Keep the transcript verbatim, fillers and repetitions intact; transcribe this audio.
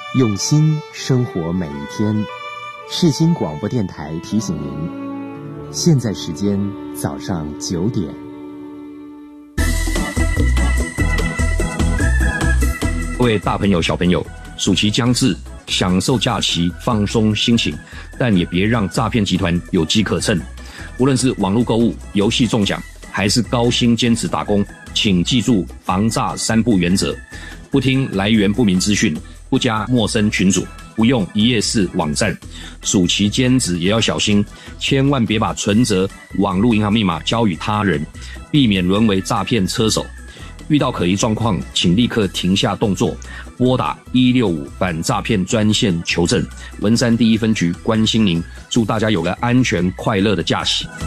用心生活每一天。世新广播电台提醒您，现在时间早上九点。 各位大朋友小朋友，暑期将至，享受假期，放松心情，但也别让诈骗集团有机可乘。无论是网络购物、游戏中奖，还是高薪兼职打工，请记住防诈三不原则：不听来源不明资讯，不加陌生群组，不用一页式网站。暑期兼职也要小心，千万别把存折、网络银行密码交予他人，避免沦为诈骗车手。遇到可疑状况，请立刻停下动作，拨打一六五反诈骗专线求证。文山第一分局关心您，祝大家有个安全快乐的假期。